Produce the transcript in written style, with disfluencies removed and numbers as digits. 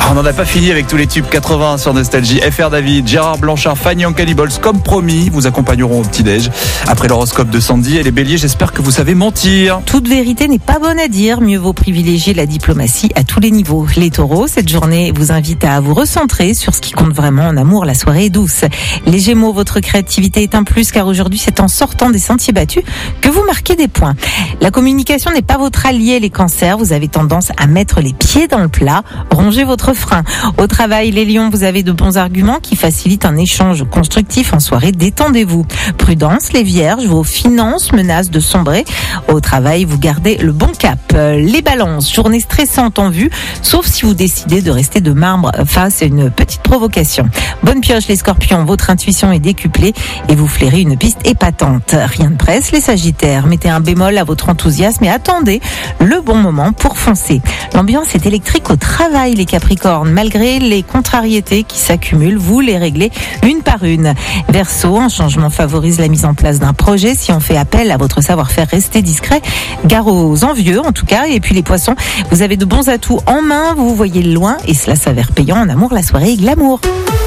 On n'en a pas fini avec tous les tubes 80 sur Nostalgie. FR David, Gérard Blanchard, Fanny en Cannibals, comme promis, vous accompagneront au petit-déj. Après l'horoscope de Sandy et les béliers, j'espère que vous savez mentir. Toute vérité n'est pas bonne à dire, mieux vaut privilégier la diplomatie à tous les niveaux. Les taureaux, cette journée vous invite à vous recentrer sur ce qui compte vraiment en amour, la soirée est douce. Les gémeaux, votre créativité est un plus car aujourd'hui c'est en sortant des sentiers battus que vous marquez des points. La communication n'est pas votre allié, les cancers, vous avez tendance à mettre les pieds dans le plat, rongez votre frein. Au travail, les lions, vous avez de bons arguments qui facilitent un échange constructif en soirée, détendez-vous. Prudence, les vierges, vos finances menacent de sombrer. Au travail, vous gardez le bon cap. Les balances, journée stressante en vue, sauf si vous décidez de rester de marbre face à une petite provocation. Bonne pioche les scorpions, votre intuition est décuplée et vous flairez une piste épatante. Rien de presse les sagittaires, mettez un bémol à votre enthousiasme et attendez le bon moment pour foncer. L'ambiance est électrique au travail les capricornes, malgré les contrariétés qui s'accumulent, vous les réglez une par une. Verseau, un changement favorise la mise en place d'un projet si on fait appel à votre savoir-faire, restez discret, gare aux envieux en tout cas. Et puis les poissons, vous avez de bons atouts en main, vous voyez loin et cela s'avère payant en amour, la soirée est glamour.